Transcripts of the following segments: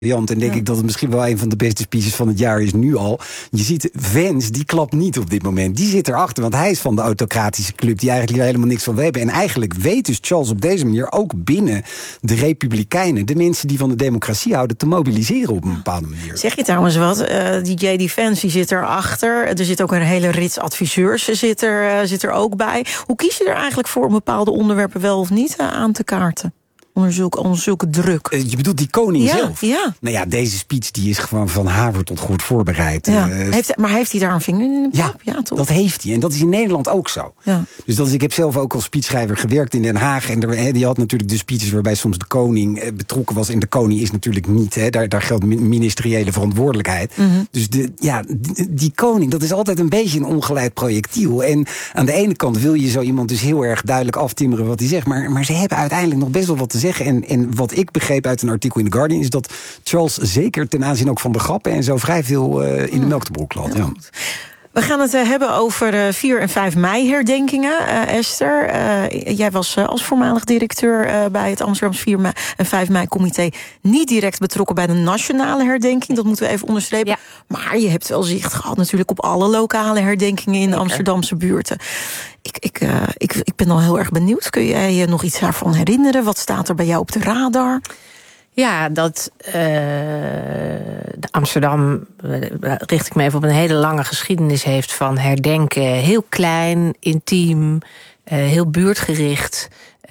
En denk ik dat het misschien wel een van de beste speeches van het jaar is nu al. Je ziet, Vance, die klapt niet op dit moment. Die zit erachter, want hij is van de autocratische club die eigenlijk hier helemaal niks van hebben. En eigenlijk weet dus Charles op deze manier ook binnen de Republikeinen, de mensen die van de democratie houden, te mobiliseren op een bepaalde manier. Zeg je trouwens wat, die J.D. Vance die zit erachter. Er zit ook een hele rits adviseurs zit er ook bij. Hoe kies je er eigenlijk voor om bepaalde onderwerpen wel of niet aan te kaarten? Onder zulke druk. Je bedoelt die koning zelf? Ja. Nou ja, deze speech die is gewoon van haver tot goed voorbereid. Ja. Maar heeft hij daar een vinger in de pap? Ja, toch? Dat heeft hij. En dat is in Nederland ook zo. Ja. Dus ik heb zelf ook als speechschrijver gewerkt in Den Haag. En die had natuurlijk de speeches waarbij soms de koning betrokken was. En de koning is natuurlijk niet. Hè, daar geldt ministeriële verantwoordelijkheid. Mm-hmm. Dus die koning, dat is altijd een beetje een ongeleid projectiel. En aan de ene kant wil je zo iemand dus heel erg duidelijk aftimmeren wat hij zegt. Maar ze hebben uiteindelijk nog best wel wat te zeggen. En wat ik begreep uit een artikel in The Guardian is dat Charles zeker ten aanzien ook van de grappen en zo vrij veel in de melk te broek laat. Ja. We gaan het hebben over 4 en 5 mei herdenkingen. Esther, jij was als voormalig directeur bij het Amsterdamse 4 mei en 5 mei comité niet direct betrokken bij de nationale herdenking. Dat moeten we even onderstrepen. Ja. Maar je hebt wel zicht gehad natuurlijk op alle lokale herdenkingen in de Amsterdamse buurten. Ik ben al heel erg benieuwd. Kun jij je nog iets daarvan herinneren? Wat staat er bij jou op de radar? Ja, dat Amsterdam, richt ik me even op, een hele lange geschiedenis heeft van herdenken. Heel klein, intiem, heel buurtgericht.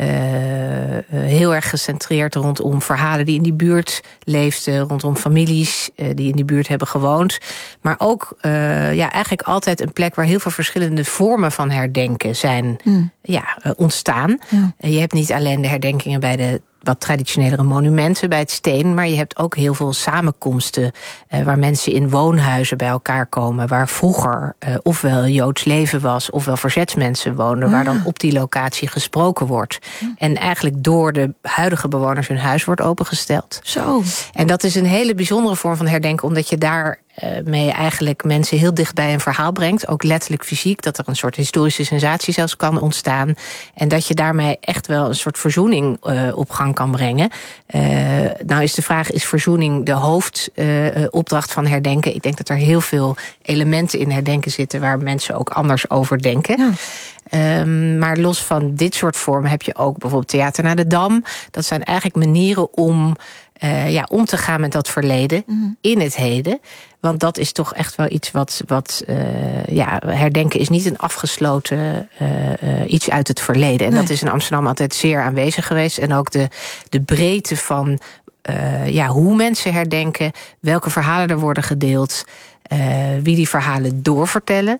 Heel erg gecentreerd rondom verhalen die in die buurt leefden, rondom families die in die buurt hebben gewoond. Maar ook eigenlijk altijd een plek waar heel veel verschillende vormen van herdenken zijn ontstaan. Ja. Je hebt niet alleen de herdenkingen bij de wat traditionelere monumenten bij het steen, maar je hebt ook heel veel samenkomsten waar mensen in woonhuizen bij elkaar komen, waar vroeger ofwel Joods leven was, ofwel verzetsmensen woonden, waar dan op die locatie gesproken wordt. En eigenlijk door de huidige bewoners hun huis wordt opengesteld. Zo. En dat is een hele bijzondere vorm van herdenken, omdat je daar mee eigenlijk mensen heel dicht bij een verhaal brengt. Ook letterlijk fysiek, dat er een soort historische sensatie zelfs kan ontstaan. En dat je daarmee echt wel een soort verzoening op gang kan brengen. Nou is de vraag, is verzoening de hoofdopdracht van herdenken? Ik denk dat er heel veel elementen in herdenken zitten waar mensen ook anders over denken. Ja. Maar los van dit soort vormen heb je ook bijvoorbeeld Theater naar de Dam. Dat zijn eigenlijk manieren om te gaan met dat verleden in het heden. Want dat is toch echt wel iets wat herdenken is niet een afgesloten iets uit het verleden. En dat is in Amsterdam altijd zeer aanwezig geweest. En ook de breedte van hoe mensen herdenken, welke verhalen er worden gedeeld, wie die verhalen doorvertellen.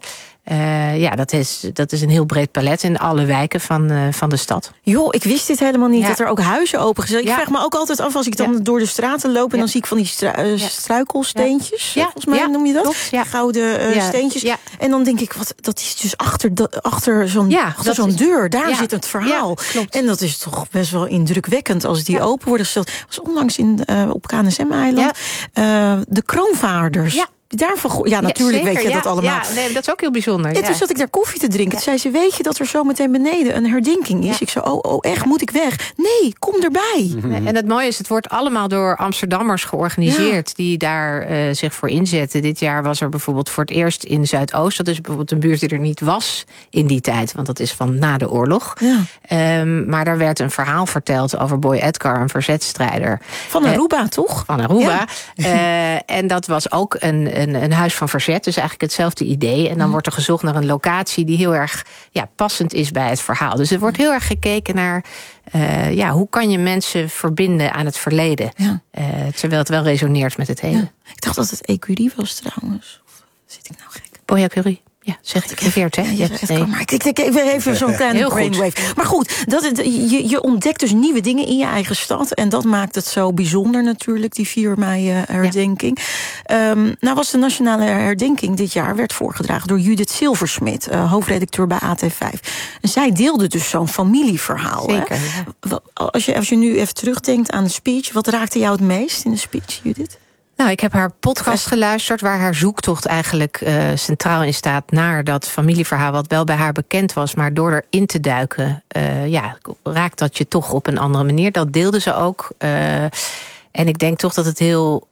Dat is een heel breed palet in alle wijken van de stad. Joh, ik wist dit helemaal niet, dat er ook huizen opengezet. Ik vraag me ook altijd af als ik dan door de straten loop en dan zie ik van die struikelsteentjes. Volgens mij noem je dat? Klopt, gouden steentjes. Ja. En dan denk ik, dat is dus achter zo'n deur. Daar zit het verhaal. Ja, en dat is toch best wel indrukwekkend als die open worden gesteld. Dat was onlangs op KNSM-eiland. De kroonvaarders. Ja. Natuurlijk weet je dat allemaal. Ja, nee, dat is ook heel bijzonder. En toen zat ik daar koffie te drinken. Toen zei ze, weet je dat er zo meteen beneden een herdenking is? Ik zei, echt, moet ik weg? Nee, kom erbij. En het mooie is, het wordt allemaal door Amsterdammers georganiseerd die daar zich voor inzetten. Dit jaar was er bijvoorbeeld voor het eerst in Zuidoost. Dat is bijvoorbeeld een buurt die er niet was in die tijd. Want dat is van na de oorlog. Ja. Maar daar werd een verhaal verteld over Boy Edgar, een verzetstrijder. Van Aruba, toch? Van Aruba. Ja. En dat was ook een huis van verzet, dus eigenlijk hetzelfde idee. En dan wordt er gezocht naar een locatie die heel erg passend is bij het verhaal. Dus er wordt heel erg gekeken naar hoe kan je mensen verbinden aan het verleden. Ja. Terwijl het wel resoneert met het heden. Ja. Ik dacht dat het Écurie was trouwens. Of zit ik nou gek? Boy Écurie. Ja, zeg ik verkeerd, hè? Maar ik even zo'n kleine brainwave. Maar goed, je ontdekt dus nieuwe dingen in je eigen stad. En dat maakt het zo bijzonder natuurlijk, die 4 mei herdenking. Nou was de nationale herdenking dit jaar werd voorgedragen door Judith Silversmit, hoofdredacteur bij AT5. En zij deelde dus zo'n familieverhaal. Zeker, hè? Ja. Als je nu even terugdenkt aan de speech, wat raakte jou het meest in de speech, Judith? Nou, ik heb haar podcast geluisterd waar haar zoektocht eigenlijk centraal in staat naar dat familieverhaal wat wel bij haar bekend was, maar door erin te duiken raakt dat je toch op een andere manier. Dat deelde ze ook. En ik denk toch dat het heel